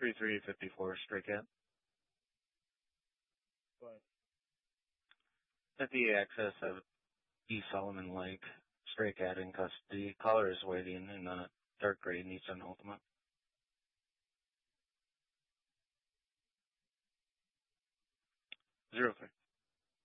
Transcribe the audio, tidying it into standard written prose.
3354 Stray Cat. But At the access of East Solomon Lake, Stray Cat in custody. Caller is waiting in dark gray Nissan Altima. 03.